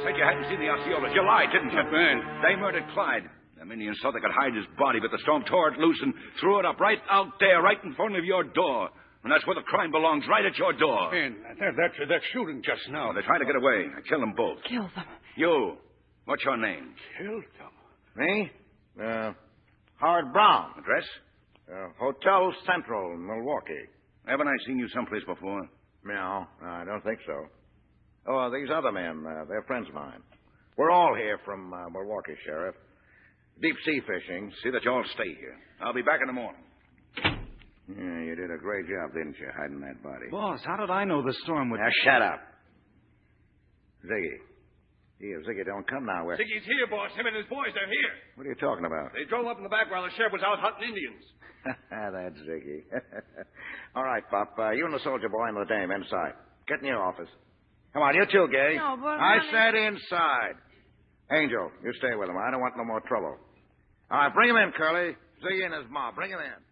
said you hadn't seen the Osceolas. You lied, didn't you? Ben. They murdered Clyde. Them Indians thought they could hide his body, but the storm tore it loose and threw it up right out there, right in front of your door. And that's where the crime belongs, right at your door. Ben, that shooting just now. Oh, they tried to get away. I killed them both. Kill them. You. What's your name? Killed them. Me? Howard Brown. Address? Hotel Central, Milwaukee. Haven't I seen you someplace before? No, I don't think so. Oh, these other men, they're friends of mine. We're all here from Milwaukee, Sheriff. Deep sea fishing. See that you all stay here. I'll be back in the morning. Yeah, you did a great job, didn't you, hiding that body? Boss, how did I know the storm would... Now, shut up. Ziggy. Here, Ziggy, don't come now. Ziggy's here, boss. Him and his boys, they're here. What are you talking about? They drove up in the back while the sheriff was out hunting Indians. That's Ziggy. All right, Pop. You and the soldier boy and the dame inside. Get in your office. Come on, you too, Gay. No, but... I said inside. Angel, you stay with him. I don't want no more trouble. All right, bring him in, Curly. Ziggy and his mom. Bring him in.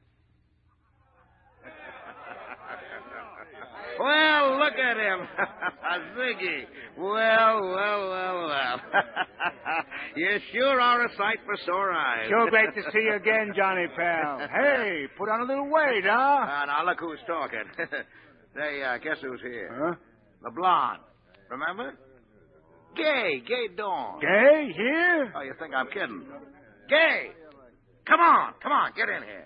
Well, look at him. Ziggy. Well. You sure are a sight for sore eyes. Sure great to see you again, Johnny pal. Hey, put on a little weight, huh? Now, look who's talking. Say, guess who's here? Huh? The blonde. Remember? Gay Dawn. Gay, here? Oh, you think I'm kidding? Gay! Come on, get in here.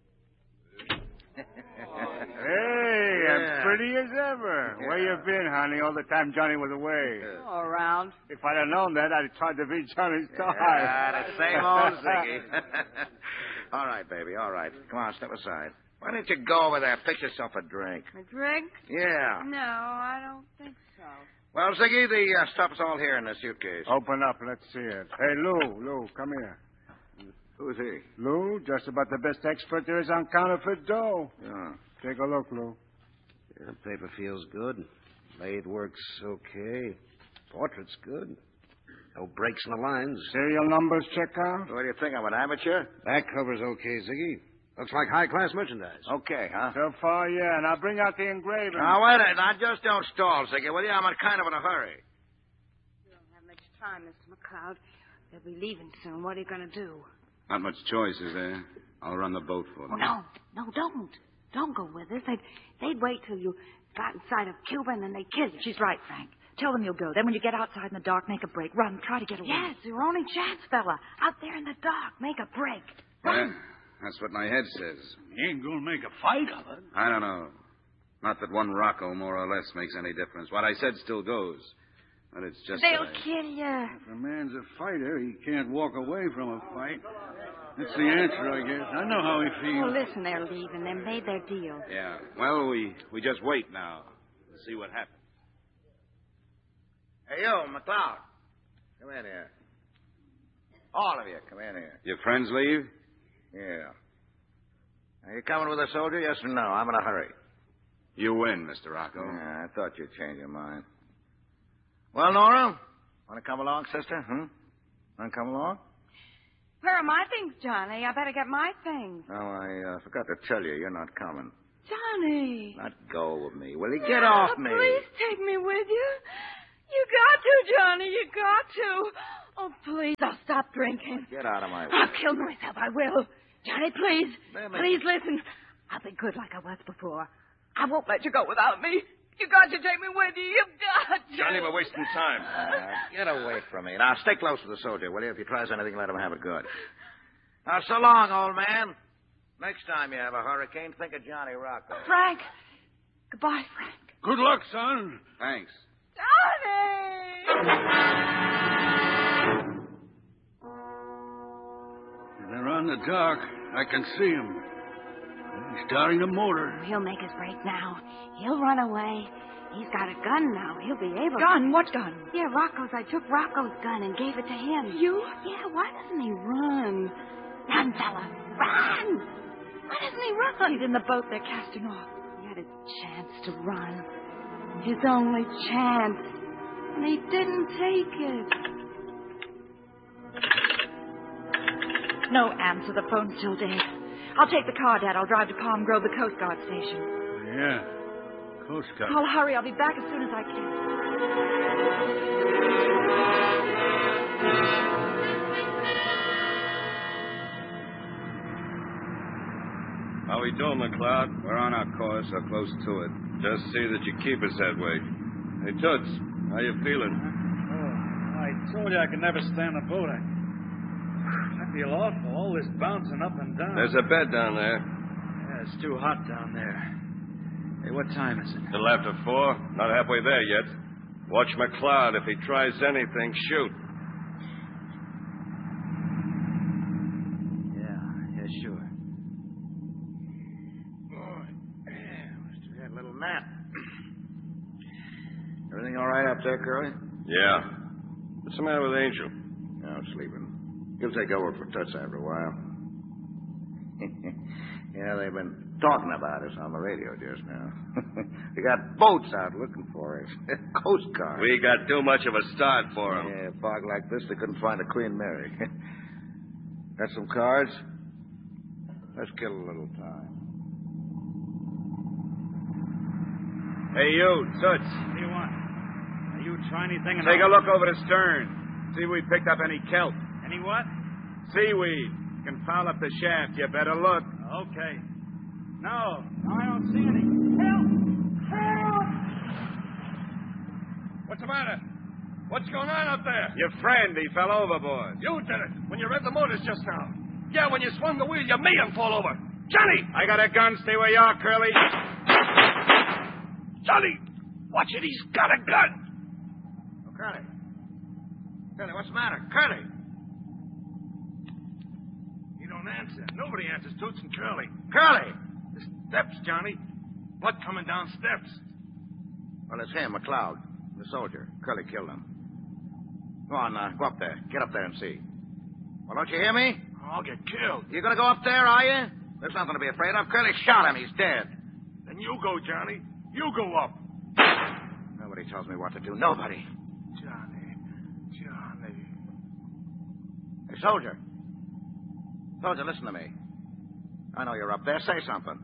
Hey, as pretty as ever. Where you been, honey, all the time Johnny was away? All around. If I'd have known that, I'd have tried to beat Johnny's tie. The same old Ziggy. All right, baby, all right. Come on, step aside. Why don't you go over there, fix yourself a drink? A drink? Yeah. No, I don't think so. Well, Ziggy, the stuff's all here in the suitcase. Open up, let's see it. Hey, Lou, come here. Who's he? Lou, just about the best expert there is on counterfeit dough. Yeah. Take a look, Lou. Yeah, the paper feels good. Blade works okay. Portrait's good. No breaks in the lines. Serial numbers check out? What do you think? I'm an amateur? Back cover's okay, Ziggy. Looks like high-class merchandise. Okay, huh? So far, yeah. Now bring out the engraving. Now, wait a minute. Now, just don't stall, Ziggy, will you? I'm in kind of in a hurry. You don't have much time, Mr. McLeod. They'll be leaving soon. What are you going to do? Not much choice, is there? I'll run the boat for them. Oh, no, don't. Don't go with us. They'd wait till you got in sight of Cuba and then they'd kill you. She's right, Frank. Tell them you'll go. Then when you get outside in the dark, make a break. Run. Try to get away. Yes, your only chance, fella. Out there in the dark. Make a break. Run. That's what my head says. He ain't gonna make a fight of it. I don't know. Not that one Rocco more or less makes any difference. What I said still goes. But it's just They'll kill you. If a man's a fighter, he can't walk away from a fight. That's the answer, I guess. I know how he Oh, feels. listen, they're leaving. They made their deal. Yeah. Well, we just wait now and see what happens. Hey, you, McLeod. Come in here. All of you, come in here. Your friends leave? Yeah. Are you coming with a soldier, yes or no? I'm in a hurry. You win, Mr. Rocco. Yeah, I thought you'd change your mind. Well, Nora, want to come along, sister? Want to come along? Where are my things, Johnny? I better get my things. Oh, I forgot to tell you, you're not coming. Johnny. Not go with me. Will you get off me? Please take me with you. You got to, Johnny. You got to. Oh, please, I'll stop drinking. Get out of my way. I'll kill myself. I will. Johnny, please. Baby. Please listen. I'll be good like I was before. I won't let you go without me. You got to take me with you. You got to. Johnny, we're wasting time. Get away from me. Now, stay close to the soldier, will you? If he tries anything, let him have it good. Now, so long, old man. Next time you have a hurricane, think of Johnny Rocco. Frank. Goodbye, Frank. Good luck, son. Thanks. Johnny! They're on the dock. I can see him. He's starting the motor. He'll make his break now. He'll run away. He's got a gun now. He'll be able to. Gun? What gun? Yeah, Rocco's. I took Rocco's gun and gave it to him. You? Yeah, why doesn't he run? Run, fella. Run! Why doesn't he run? He's in the boat. They're casting off. He had a chance to run. His only chance. And he didn't take it. No answer. The phone's still dead. I'll take the car, Dad. I'll drive to Palm Grove, the Coast Guard station. Yeah. Coast Guard. I'll hurry. I'll be back as soon as I can. doing, McLeod? We're on our course, or close to it. Just see that you keep us that way. Hey, Toots, how you feeling? Oh, I told you I could never stand the boat. I feel awful. All this bouncing up and down. There's a bed down there. Yeah, it's too hot down there. Hey, what time is it? A little after 4. Not halfway there yet. Watch McLeod. If he tries anything, shoot. Yeah, sure. Boy, must have had a little nap. Everything all right up there, Curly? Yeah. What's the matter with Angel? No, sleeping. He'll take over for Toots after a while. Yeah, they've been talking about us on the radio just now. They got boats out looking for us. Coast Guard. We got too much of a start for him. Yeah, fog like this, they couldn't find a Queen Mary. Got some cards? Let's kill a little time. Hey, you, Toots. What do you want? Are you trying anything? Take a look over the stern. See if we picked up any kelp. Any what? Seaweed. You can foul up the shaft. You better look. Okay. No, I don't see any. Help! Help! What's the matter? What's going on up there? Your friend, he fell overboard. You did it when you read the motors just now. Yeah, when you swung the wheel, you made him fall over. Johnny! I got a gun. Stay where you are, Curly. Johnny! Watch it. He's got a gun. Oh, Curly. Curly, what's the matter? Curly! He don't answer. Nobody answers. Toots and Curly. Curly! The steps, Johnny. Blood coming down steps. Well, it's him, McLeod, the soldier. Curly killed him. Go on, go up there. Get up there and see. Well, don't you hear me? I'll get killed. You gonna go up there, are you? There's nothing to be afraid of. Curly shot him. He's dead. Then you go, Johnny. You go up. Nobody tells me what to do. Nobody. Johnny. Hey, soldier. Soldier, listen to me. I know you're up there. Say something.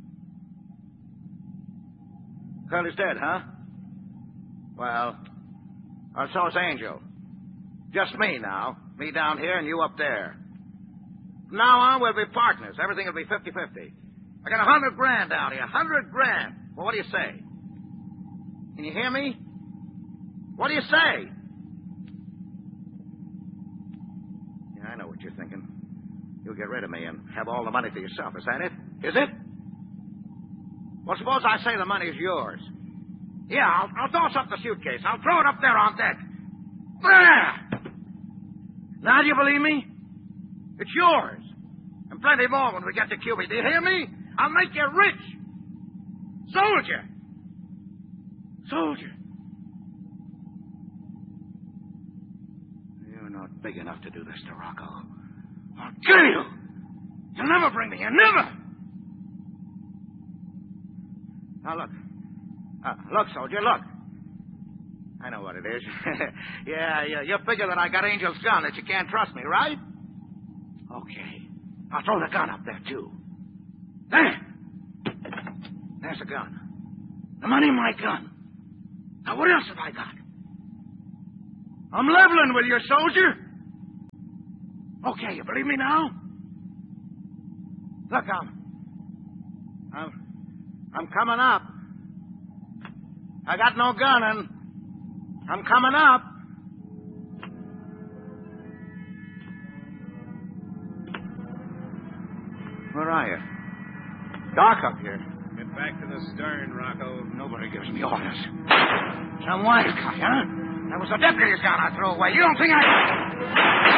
Curly's dead, huh? Well, so is Angel. Just me now. Me down here and you up there. From now on, we'll be partners. Everything will be 50-50. I got $100,000 down here. $100,000. Well, what do you say? Can you hear me? What do you say? Yeah, I know what you're thinking. You'll get rid of me and have all the money for yourself. Is that it? Is it? Well, suppose I say the money is yours. Yeah, I'll toss up the suitcase. I'll throw it up there on deck. There! Now do you believe me? It's yours. And plenty more when we get to Cuba. Do you hear me? I'll make you rich. Soldier. Soldier. You're not big enough to do this to Rocco. I'll kill you. You'll never bring me here. Never. Now, look. Look, soldier, look. I know what it is. Yeah, you figure that I got Angel's gun, that you can't trust me, right? Okay. I'll throw the gun up there, too. There. There's the gun. The money in my gun. Now, what else have I got? I'm leveling with you, soldier. Okay, you believe me now? Look, I'm coming up. I got no gun, and I'm coming up. Where are you? Dark up here. Get back to the stern, Rocco. Nobody gives me orders. Some wise guy, huh? That was the deputy's gun I threw away. You don't think I...